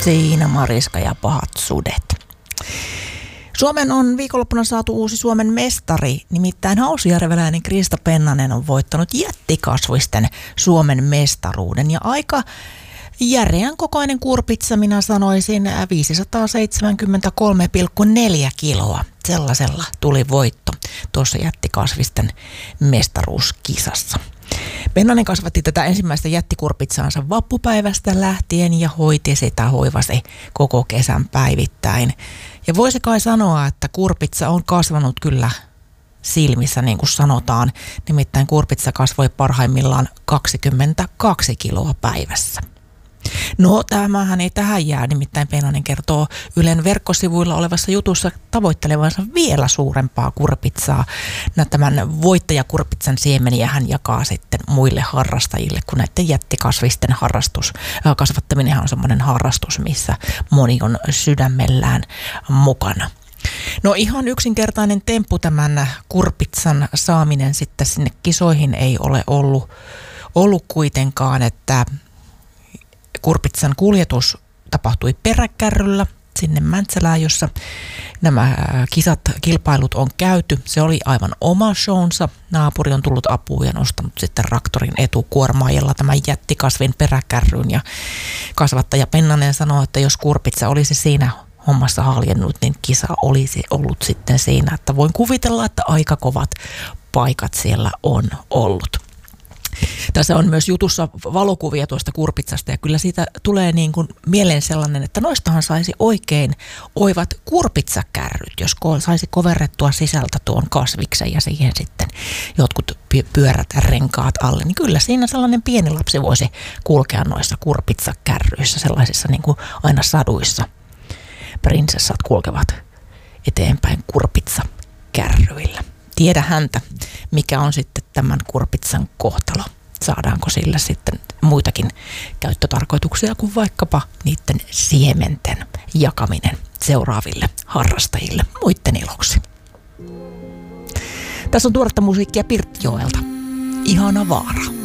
Siinä Mariska ja pahat sudet. Suomen on viikonloppuna saatu uusi Suomen mestari, nimittäin hausjärveläinen Krista Pennanen on voittanut jättikasvisten Suomen mestaruuden ja aika järeän kokoinen kurpitsa, minä sanoisin 573,4 kiloa. Sellaisella tuli voitto tuossa jättikasvisten mestaruuskisassa. Pennanen kasvatti tätä ensimmäistä jättikurpitsaansa vappupäivästä lähtien ja hoivasi koko kesän päivittäin. Ja voisi kai sanoa, että kurpitsa on kasvanut kyllä silmissä, niin kuin sanotaan. Nimittäin kurpitsa kasvoi parhaimmillaan 22 kiloa päivässä. No, tämähän ei tähän jää, nimittäin Pennanen kertoo Ylen verkkosivuilla olevassa jutussa tavoittelevansa vielä suurempaa kurpitsaa. Tämän voittajakurpitsan siemeniä hän jakaa sitten muille harrastajille, kun näiden jättikasvisten kasvattaminen on semmoinen harrastus, missä moni on sydämellään mukana. No ihan yksinkertainen temppu tämän kurpitsan saaminen sitten sinne kisoihin ei ole ollut kuitenkaan, että kurpitsan kuljetus tapahtui peräkärryllä sinne Mäntsälään, jossa nämä kilpailut on käyty. Se oli aivan oma shownsa. Naapuri on tullut apuun ja nostanut sitten traktorin etukuormaajalla tämän jättikasvin peräkärryyn. Ja kasvattaja Pennanen sanoo, että jos kurpitsa olisi siinä hommassa haljennut, niin kisa olisi ollut sitten siinä. Että voin kuvitella, että aika kovat paikat siellä on ollut. Tässä on myös jutussa valokuvia tuosta kurpitsasta ja kyllä siitä tulee niin kuin mieleen sellainen, että noistahan saisi oikein oivat kurpitsakärryt, jos saisi koverrettua sisältä tuon kasviksen ja siihen sitten jotkut pyörät renkaat alle, niin kyllä siinä sellainen pieni lapsi voisi kulkea noissa kurpitsakärryissä, sellaisissa niin kuin aina saduissa prinsessat kulkevat eteenpäin kurpitsakärryillä. Tiedä häntä, mikä on sitten tämän kurpitsan kohtalo. Saadaanko sillä sitten muitakin käyttötarkoituksia kuin vaikkapa niiden siementen jakaminen seuraaville harrastajille muiden iloksi. Tässä on tuoretta musiikkia Pirttijoelta. Ihana vaara.